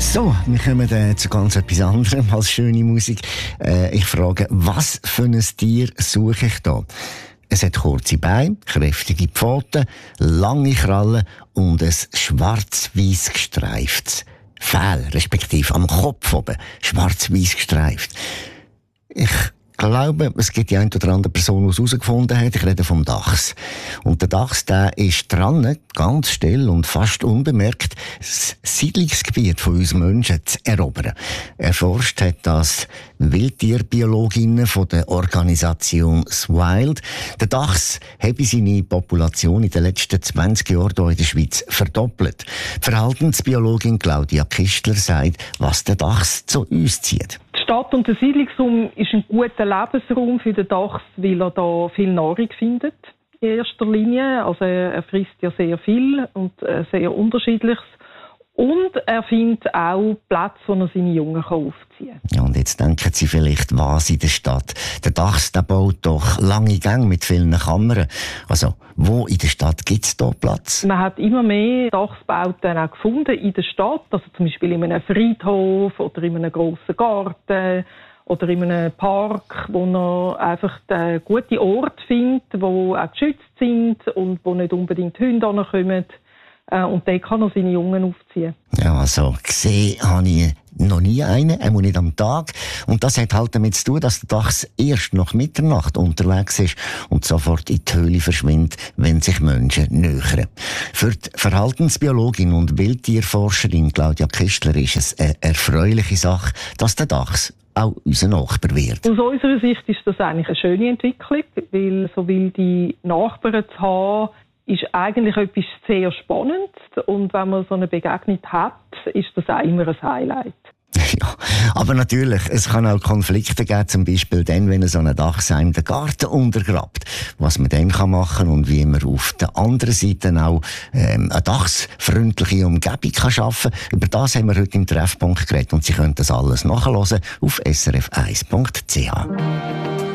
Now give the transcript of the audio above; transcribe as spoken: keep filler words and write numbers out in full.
So, wir kommen äh, zu ganz etwas anderem als schöne Musik. Äh, ich frage, was für ein Tier suche ich da? Es hat kurze Beine, kräftige Pfoten, lange Krallen und ein schwarz-weiß gestreiftes Fell, respektive am Kopf oben, schwarz-weiß gestreift. Ich glaube, es gibt die eine oder andere Person, die es herausgefunden hat. Ich rede vom Dachs. Und der Dachs, der ist dran, ganz still und fast unbemerkt, das Siedlungsgebiet von uns Menschen zu erobern. Erforscht hat das Wildtierbiologinnen von der Organisation Swild. Der Dachs habe seine Population in den letzten zwanzig Jahren hier in der Schweiz verdoppelt. Die Verhaltensbiologin Claudia Kistler sagt, was der Dachs zu uns zieht. Die Stadt- und der Siedlungsraum ist ein guter Lebensraum für den Dachs, weil er da viel Nahrung findet in erster Linie. Also er frisst ja sehr viel und sehr Unterschiedliches. Und er findet auch Platz, wo er seine Jungen aufziehen kann. Ja, und jetzt denken Sie vielleicht, was in der Stadt? Der Dachs, der baut doch lange Gänge mit vielen Kammern. Also, wo in der Stadt gibt es da Platz? Man hat immer mehr Dachsbauten auch gefunden in der Stadt. Also zum Beispiel in einem Friedhof oder in einem grossen Garten oder in einem Park, wo man einfach einen guten Ort findet, wo auch geschützt sind und wo nicht unbedingt Hunde ankommen. Und dort kann er seine Jungen aufziehen. Ja, also gesehen habe ich noch nie einen, einmal nicht am Tag. Und das hat halt damit zu tun, dass der Dachs erst nach Mitternacht unterwegs ist und sofort in die Höhle verschwindet, wenn sich Menschen nähern. Für die Verhaltensbiologin und Wildtierforscherin Claudia Kistler ist es eine erfreuliche Sache, dass der Dachs auch unser Nachbar wird. Aus unserer Sicht ist das eigentlich eine schöne Entwicklung, weil so wilde Nachbarn zu haben, ist eigentlich etwas sehr Spannendes. Und wenn man so eine Begegnung hat, ist das auch immer ein Highlight. Ja, aber natürlich, es kann auch Konflikte geben, zum Beispiel dann, wenn so ein Dachs einem den Garten untergrabt. Was man dann machen kann und wie man auf der anderen Seite auch ähm, eine dachsfreundliche Umgebung kann schaffen kann. Über das haben wir heute im Treffpunkt geredet und Sie können das alles nachhören auf s r f eins punkt c h.